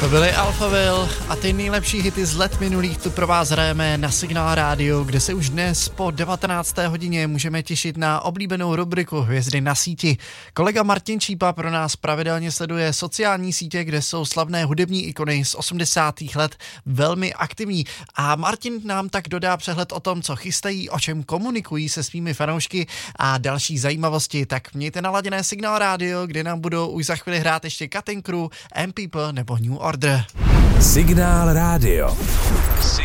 To byly Alphaville a ty nejlepší hity z let minulých tu pro vás hrajeme na Signál rádio, kde se už dnes po 19. hodině můžeme těšit na oblíbenou rubriku Hvězdy na síti. Kolega Martin Čípa pro nás pravidelně sleduje sociální sítě, kde jsou slavné hudební ikony z 80. let velmi aktivní a Martin nám tak dodá přehled o tom, co chystají, o čem komunikují se svými fanoušky a další zajímavosti. Tak mějte naladěné Signál rádio, kde nám budou už za chvíli hrát ještě Cutting Crew, M People nebo New Order. Signál rádio.